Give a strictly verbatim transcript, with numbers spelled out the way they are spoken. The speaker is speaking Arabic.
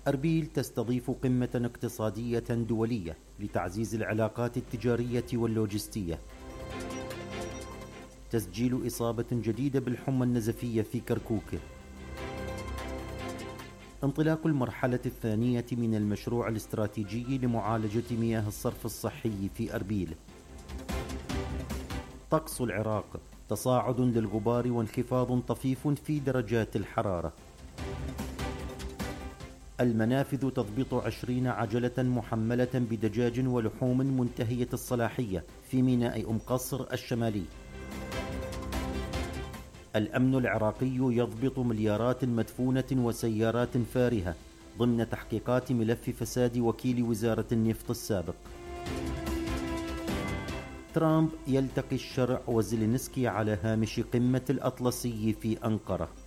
أربيل تستضيف قمة اقتصادية دولية لتعزيز العلاقات التجارية واللوجستية. تسجيل إصابة جديدة بالحمى النزفية في كركوك. انطلاق المرحلة الثانية من المشروع الاستراتيجي لمعالجة مياه الصرف الصحي في أربيل. طقس العراق: تصاعد للغبار وانخفاض طفيف في درجات الحرارة. المنافذ تضبط عشرين عجلة محملة بدجاج ولحوم منتهية الصلاحية في ميناء أم قصر الشمالي. الأمن العراقي يضبط مليارات مدفونة وسيارات فارهة ضمن تحقيقات ملف فساد وكيل وزارة النفط السابق. ترامب يلتقي الشرع وزيلينسكي على هامش قمة الأطلسي في أنقرة.